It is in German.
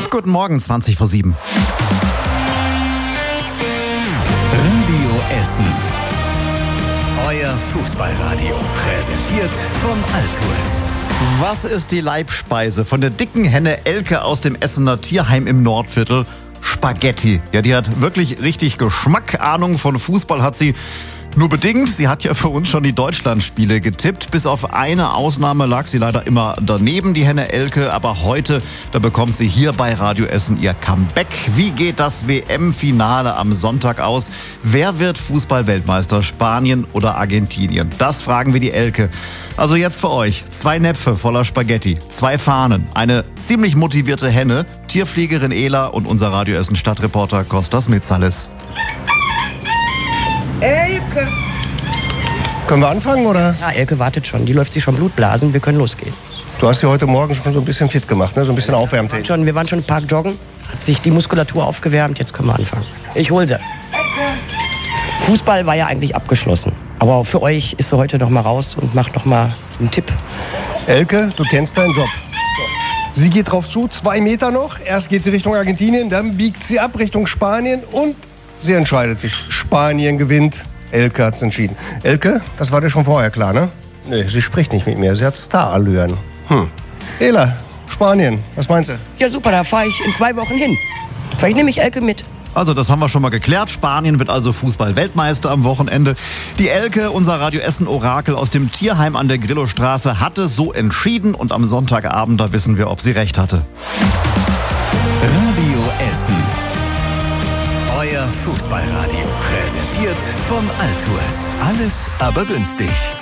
Guten Morgen, 7:20. Radio Essen. Euer Fußballradio. Präsentiert von Altues. Was ist die Leibspeise von der dicken Henne Elke aus dem Essener Tierheim im Nordviertel? Spaghetti. Ja, die hat wirklich richtig Geschmack. Ahnung von Fußball hat sie nur bedingt. Sie hat ja für uns schon die Deutschlandspiele getippt. Bis auf eine Ausnahme lag sie leider immer daneben, die Henne Elke. Aber heute, da bekommt sie hier bei Radio Essen ihr Comeback. Wie geht das WM-Finale am Sonntag aus? Wer wird Fußball-Weltmeister? Spanien oder Argentinien? Das fragen wir die Elke. Also jetzt für euch 2 Näpfe voller Spaghetti, 2 Fahnen, eine ziemlich motivierte Henne, Tierpflegerin Ela und unser Radio Essen Stadtreporter Kostas Mitsalis. Elke! Können wir anfangen, oder? Ja, Elke wartet schon. Die läuft sich schon Blutblasen. Wir können losgehen. Du hast sie heute Morgen schon so ein bisschen fit gemacht, ne? So ein bisschen Aufwärmtraining. Wir waren schon im Park joggen. Hat sich die Muskulatur aufgewärmt. Jetzt können wir anfangen. Ich hol sie. Fußball war ja eigentlich abgeschlossen. Aber für euch ist sie heute noch mal raus und macht noch mal einen Tipp. Elke, du kennst deinen Job. Sie geht drauf zu, 2 Meter noch. Erst geht sie Richtung Argentinien, dann biegt sie ab Richtung Spanien und sie entscheidet sich. Spanien gewinnt. Elke hat's entschieden. Elke, das war dir schon vorher klar, ne? Nee, sie spricht nicht mit mir. Sie hat Starallüren. Ela, Spanien, was meinst du? Ja, super, da fahre ich in 2 Wochen hin. Vielleicht nehme ich Elke mit. Also das haben wir schon mal geklärt. Spanien wird also Fußball-Weltmeister am Wochenende. Die Elke, unser Radio Essen-Orakel aus dem Tierheim an der Grillowstraße, hatte so entschieden. Und am Sonntagabend, da wissen wir, ob sie recht hatte. Radio Essen. Euer Fußballradio. Präsentiert von Altues. Alles aber günstig.